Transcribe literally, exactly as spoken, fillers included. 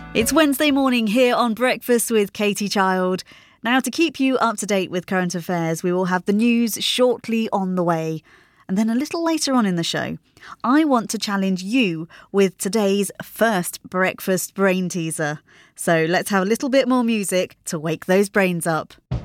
It's Wednesday morning here on Breakfast with Katie Child. Now, to keep you up to date with current affairs, we will have the news shortly on the way. And then a little later on in the show, I want to challenge you with today's first breakfast brain teaser. So let's have a little bit more music to wake those brains up.